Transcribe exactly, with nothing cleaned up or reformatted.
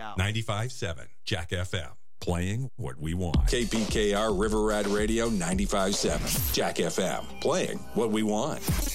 out. ninety-five point seven Jack F M. Playing what we want. K P K R River Rat Radio ninety-five point seven Jack F M. Playing what we want.